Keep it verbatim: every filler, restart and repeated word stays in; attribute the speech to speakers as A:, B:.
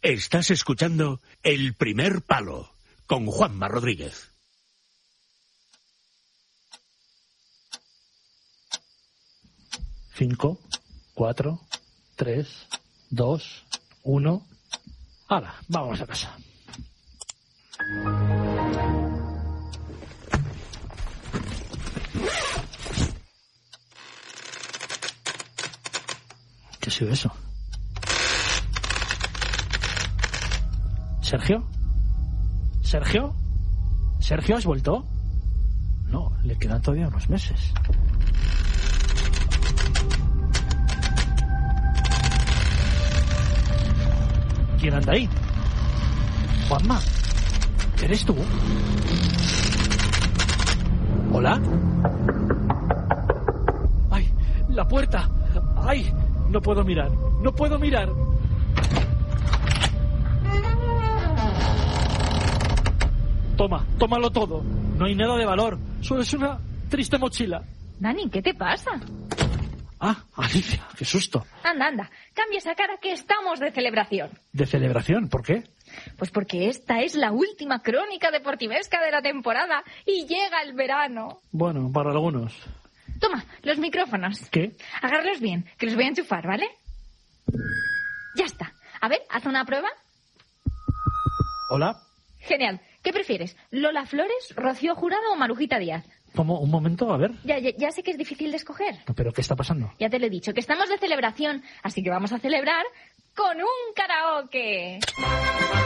A: Estás escuchando El Primer Palo con Juanma Rodríguez.
B: Cinco, cuatro, tres, dos, uno. ¡Hala! Vamos a casa. ¿Qué ha sido eso? ¿Sergio? ¿Sergio? ¿Sergio, has vuelto? No, le quedan todavía unos meses. ¿Quién anda ahí? Juanma, ¿eres tú? ¿Hola? ¡Ay! ¡La puerta! ¡Ay! No puedo mirar, no puedo mirar. Toma, tómalo todo. No hay nada de valor, solo es una triste mochila.
C: Dani, ¿qué te pasa?
B: Ah, Alicia, qué susto.
C: Anda, anda, cambia esa cara que estamos de celebración.
B: ¿De celebración? ¿Por qué?
C: Pues porque esta es la última crónica deportivesca de la temporada y llega el verano.
B: Bueno, para algunos.
C: Toma, los micrófonos.
B: ¿Qué?
C: Agárralos bien, que los voy a enchufar, ¿vale? Ya está. A ver, haz una prueba.
B: ¿Hola?
C: Genial. ¿Qué prefieres? ¿Lola Flores, Rocío Jurado o Marujita Díaz?
B: ¿Cómo? Un momento, a ver.
C: Ya, ya, ya sé que es difícil de escoger.
B: ¿Pero qué está pasando?
C: Ya te lo he dicho, que estamos de celebración, así que vamos a celebrar con un karaoke.